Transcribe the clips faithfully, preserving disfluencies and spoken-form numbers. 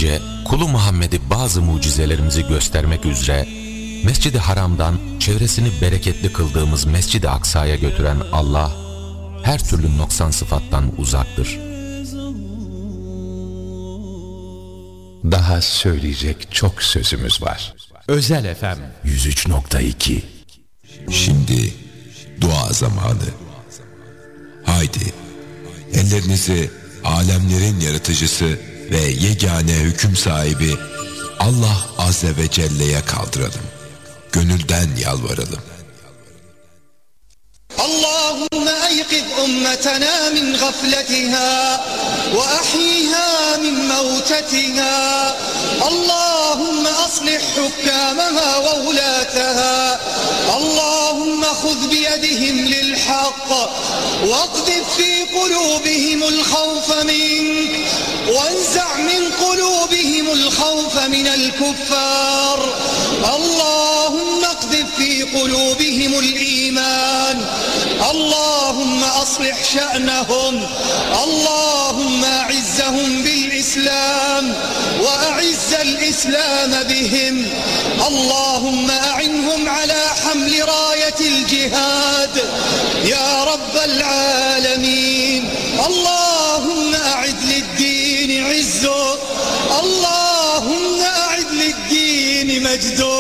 önce kulu Muhammed'i bazı mucizelerimizi göstermek üzere Mescid-i Haram'dan çevresini bereketli kıldığımız Mescid-i Aksa'ya götüren Allah her türlü noksan sıfattan uzaktır. Daha söyleyecek çok sözümüz var. Özel F M yüz üç nokta iki. Şimdi dua zamanı. Haydi ellerinizi alemlerin yaratıcısı ve yegane hüküm sahibi Allah Azze ve Celle'ye kaldıralım. Gönülden yalvaralım. اللهم أيقظ أمتنا من غفلتها وأحيها من موتتها اللهم أصلح حكامها وولاتها اللهم خذ بيدهم للحق واقذف في قلوبهم الخوف منك وانزع من قلوبهم الخوف من الكفار اللهم اقذف في قلوبهم الإيمان اللهم أصلح شأنهم اللهم أعزهم بالإسلام وأعز الإسلام بهم اللهم أعنهم على حمل راية الجهاد يا رب العالمين اللهم أعد للدين عزه اللهم أعد للدين مجده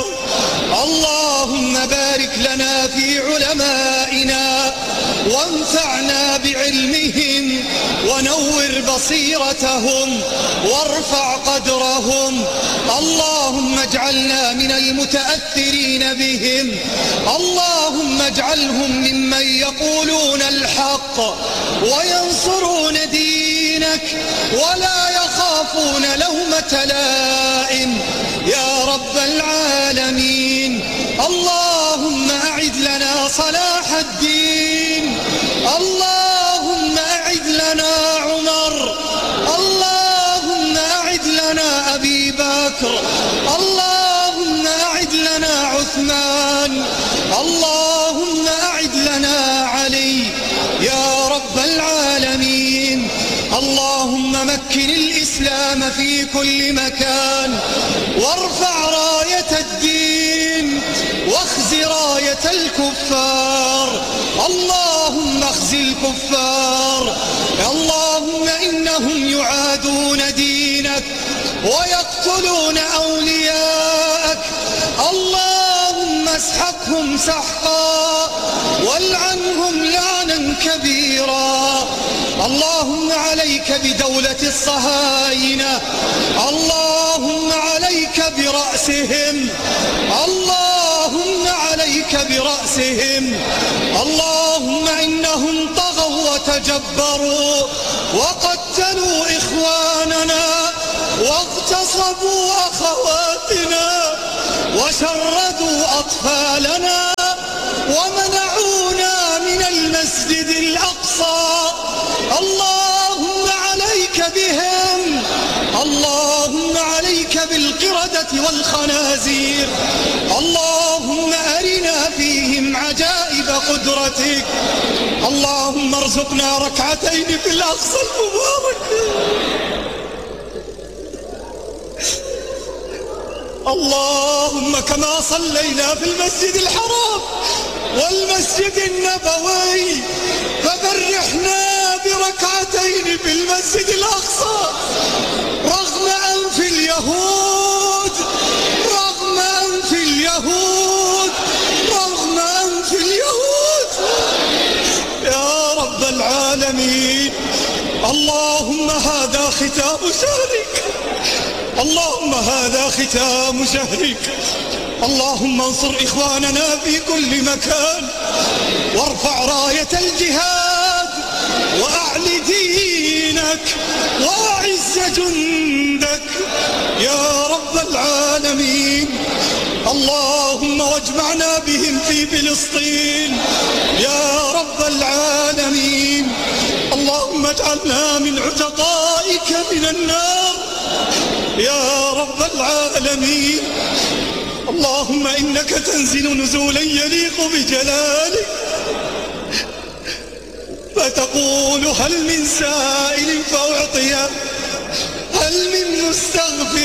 اللهم بارك لنا في علمائنا وانفعنا بعلمهم ونور بصيرتهم وارفع قدرهم اللهم اجعلنا من المتأثرين بهم اللهم اجعلهم ممن يقولون الحق وينصرون دينك ولا يخافون لومة لائم يا رب العالمين اللهم أعد لنا صلاح الدين اللهم أعد لنا عمر اللهم أعد لنا أبي بكر اللهم أعد لنا عثمان اللهم أعد لنا علي يا رب العالمين اللهم مكن الإسلام في كل مكان وارفع راية الدين واخز راية الكفار اللهم اخز الكفار اللهم إنهم يعادون دينك ويقتلون أولياءك اللهم اسحقهم سحقا والعنهم لعنا كبيرا اللهم عليك بدولة الصهاينة اللهم عليك برأسهم اللهم عليك برأسهم اللهم إنهم طغوا وتجبروا وقتلوا إخواننا واغتصبوا أخواتنا وشردوا أطفالنا ومنعونا من المسجد الأقصى اللهم عليك بهم اللهم عليك بالقردة والخنازير اللهم أرنا فيهم عجائب قدرتك اللهم ارزقنا ركعتين في الأقصى المبارك اللهم كما صلينا في المسجد الحرام والمسجد النبوي فبرحنا بركعتين في المسجد الأقصى رغم أنف اليهود رغم أنف اليهود رغم أنف اليهود يا رب العالمين اللهم هذا ختام شهرك اللهم هذا ختام شهرك اللهم انصر إخواننا في كل مكان وارفع راية الجهاد وأعل دينك وأعز جندك يا رب العالمين اللهم واجمعنا بهم في فلسطين يا رب العالمين اللهم اجعلنا من عتقائك من النار يا رب العالمين اللهم إنك تنزل نزولا يليق بجلالك فتقول هل من سائل فأعطيه هل من مستغفر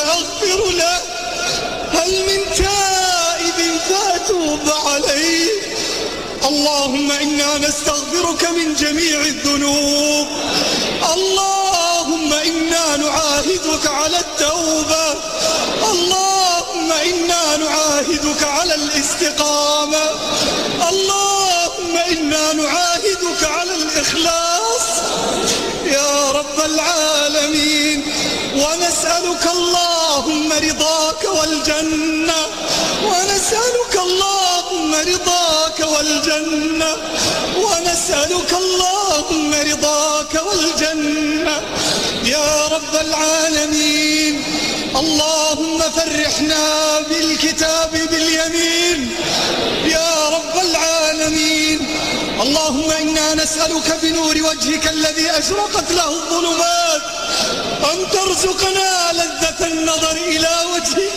فأغفر له. هل من تائب فأتوب عليه. اللهم إنا نستغفرك من جميع الذنوب. اللهم إنا نعاهدك على التوبة. اللهم إنا نعاهدك على الاستقامة. اللهم إنا نعاهدك على الإخلاص يا رب العالمين. ونسألك اللهم رضاك والجنة. ونسألك اللهم رضاك والجنة. ونسألك اللهم رضاك والجنة يا رب العالمين. اللهم فرحنا بالكتاب باليمين يا رب العالمين. اللهم إنا نسألك بنور وجهك الذي أشرقت له الظلمات أن ترزقنا لذة النظر إلى وجهك